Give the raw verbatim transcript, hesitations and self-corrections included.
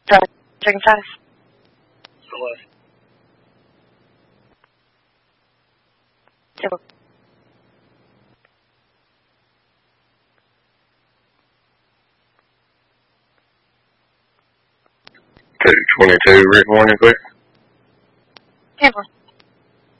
Dragon five. Celeste. Table. two twenty-two, Rick Warning, clear. Table.